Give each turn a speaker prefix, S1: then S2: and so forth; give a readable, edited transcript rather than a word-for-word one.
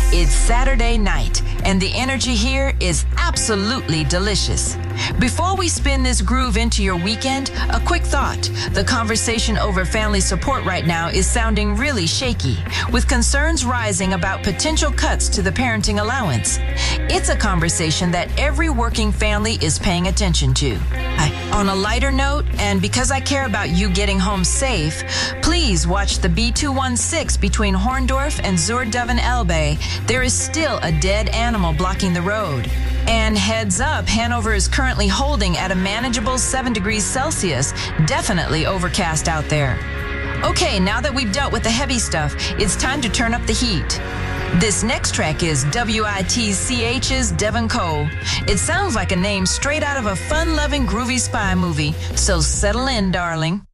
S1: It's Saturday night, and the energy here is absolutely delicious. Before we spin this groove into your weekend, a quick thought. The conversation over family support right now is sounding really shaky, with concerns rising about potential cuts to the parenting allowance. It's a conversation that every working family is paying attention to. On a lighter note, and because I care about you getting home safe, please watch the B216 between Horndorf and Zuurdeuven-Elbe. There is still a dead animal blocking the road. And heads up, Hanover is currently holding at a manageable 7 degrees Celsius. Definitely overcast out there. Okay, now that we've dealt with the heavy stuff, it's time to turn up the heat. This next track is WITCH's Devon Cole. It sounds like a name straight out of a fun-loving, groovy spy movie, so settle in, darling.